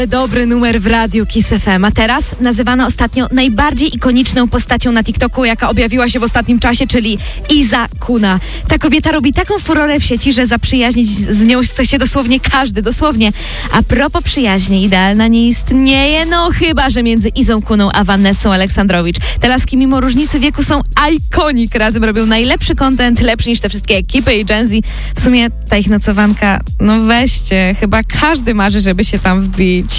Dobry numer w radiu Kiss FM. A teraz nazywana ostatnio najbardziej ikoniczną postacią na TikToku, jaka objawiła się w ostatnim czasie, czyli Iza Kuna. Ta kobieta robi taką furorę w sieci, że zaprzyjaźnić z nią chce się dosłownie każdy, dosłownie. A propos przyjaźni, idealna nie istnieje, no chyba, że między Izą Kuną a Vanessą Aleksandrowicz. Te laski mimo różnicy wieku są iconic. Razem robią najlepszy content, lepszy niż te wszystkie ekipy i Gen Z. W sumie ta ich nocowanka, no weźcie, chyba każdy marzy, żeby się tam wbić.